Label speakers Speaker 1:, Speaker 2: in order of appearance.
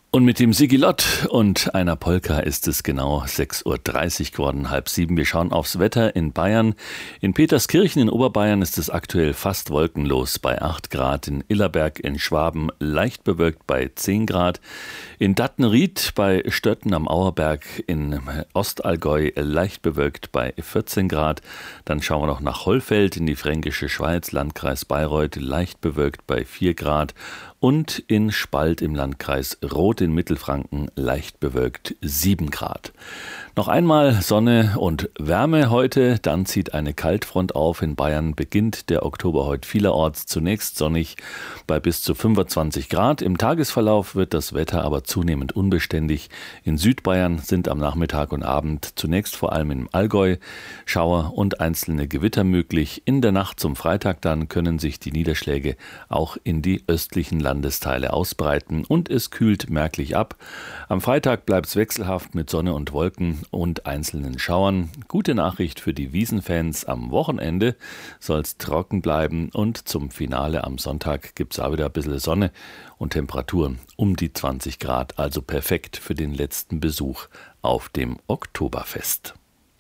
Speaker 1: Und mit dem Sigi Lott und einer Polka ist es genau 6:30 Uhr geworden, 6:30. Wir schauen aufs Wetter in Bayern. In Peterskirchen in Oberbayern ist es aktuell fast wolkenlos bei 8 Grad. In Illerberg in Schwaben leicht bewölkt bei 10 Grad. In Dattenried bei Stötten am Auerberg in Ostallgäu leicht bewölkt bei 14 Grad. Dann schauen wir noch nach Hollfeld in die Fränkische Schweiz, Landkreis Bayreuth, leicht bewölkt bei 4 Grad. Und in Spalt im Landkreis Roth in Mittelfranken leicht bewölkt 7 Grad. Noch einmal Sonne und Wärme heute, dann zieht eine Kaltfront auf. In Bayern beginnt der Oktober heute vielerorts zunächst sonnig bei bis zu 25 Grad. Im Tagesverlauf wird das Wetter aber zunehmend unbeständig. In Südbayern sind am Nachmittag und Abend zunächst vor allem im Allgäu Schauer und einzelne Gewitter möglich. In der Nacht zum Freitag dann können sich die Niederschläge auch in die östlichen Landesteile ausbreiten und es kühlt merklich ab. Am Freitag bleibt es wechselhaft mit Sonne und Wolken und einzelnen Schauern. Gute Nachricht für die Wiesenfans: am Wochenende soll es trocken bleiben und zum Finale am Sonntag gibt es auch wieder ein bisschen Sonne und Temperaturen um die 20 Grad, also perfekt für den letzten Besuch auf dem Oktoberfest.